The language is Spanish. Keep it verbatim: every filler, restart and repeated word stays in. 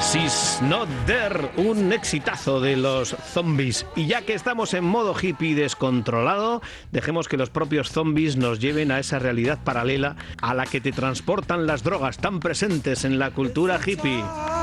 She's Not There, un exitazo de los zombies. Y ya que estamos en modo hippie descontrolado, dejemos que los propios zombies nos lleven a esa realidad paralela a la que te transportan las drogas tan presentes en la cultura hippie.